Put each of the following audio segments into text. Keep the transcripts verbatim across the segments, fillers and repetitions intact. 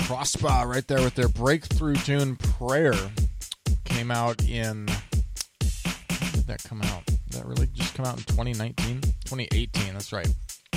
Prospa right there with their breakthrough tune Prayer. Came out in... When did that come out? Did that really just come out in twenty nineteen? twenty eighteen, that's right.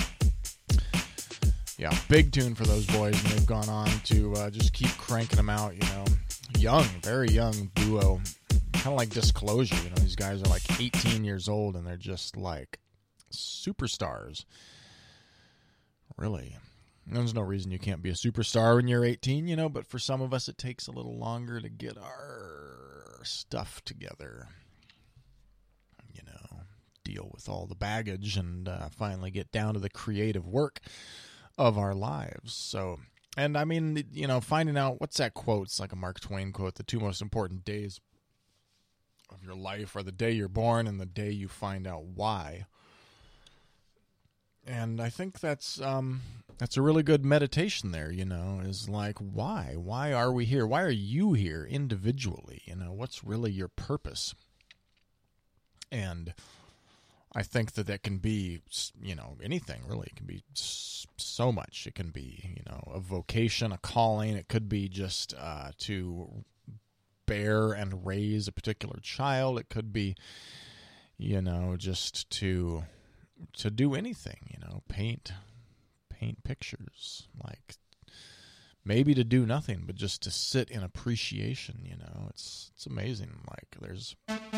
Yeah, big tune for those boys, and they've gone on to uh, just keep cranking them out, you know. Young, very young duo. Kind of like Disclosure, you know. These guys are like eighteen years old, and they're just like superstars. Really. There's no reason you can't be a superstar when you're eighteen, you know, but for some of us it takes a little longer to get our stuff together. You know, deal with all the baggage and uh, finally get down to the creative work of our lives. So, and I mean, you know, finding out, what's that quote? It's like a Mark Twain quote: the two most important days of your life are the day you're born and the day you find out why. And I think that's um, that's a really good meditation there, you know, is like, why? Why are we here? Why are you here individually? You know, what's really your purpose? And I think that that can be, you know, anything really. It can be so much. It can be, you know, a vocation, a calling. It could be just uh, to bear and raise a particular child. It could be, you know, just to... to do anything, you know, paint, paint pictures, like maybe to do nothing, but just to sit in appreciation, you know, it's, it's amazing. Like there's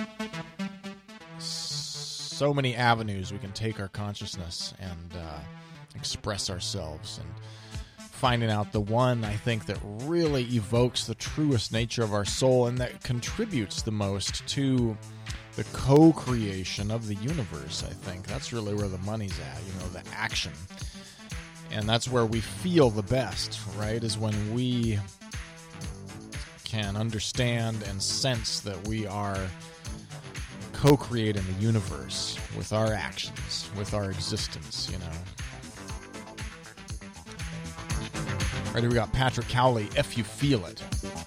so many avenues we can take our consciousness and uh, express ourselves, and finding out the one I think that really evokes the truest nature of our soul and that contributes the most to the co-creation of the universe. I think that's really where the money's at, you know, the action. And that's where we feel the best, right, is when we can understand and sense that we are co-creating the universe with our actions, with our existence, you know. Right here we got Patrick Cowley, If You Feel It.